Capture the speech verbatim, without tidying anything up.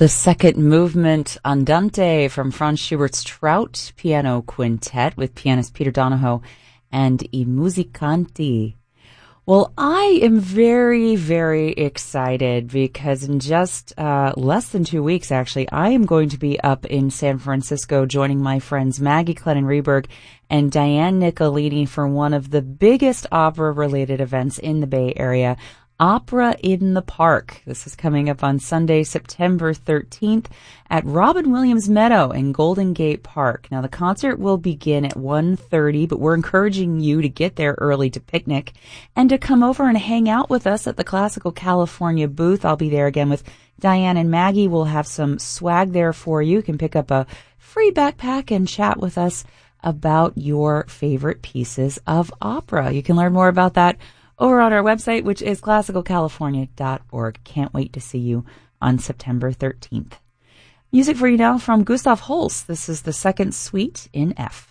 The second movement Andante from Franz Schubert's Trout Piano Quintet with pianist Peter Donahoe and I Musicanti. Well, I am very, very excited because in just uh, less than two weeks, actually, I am going to be up in San Francisco joining my friends Maggie Clennon-Reberg and Diane Nicolini for one of the biggest opera-related events in the Bay Area, Opera in the Park. This is coming up on Sunday, September thirteenth at Robin Williams Meadow in Golden Gate Park. Now, the concert will begin at one thirty, but we're encouraging you to get there early to picnic and to come over and hang out with us at the Classical California booth. I'll be there again with Diane and Maggie. We'll have some swag there for you. You can pick up a free backpack and chat with us about your favorite pieces of opera. You can learn more about that over on our website, which is classical california dot org. Can't wait to see you on September thirteenth. Music for you now from Gustav Holst. This is the second suite in F.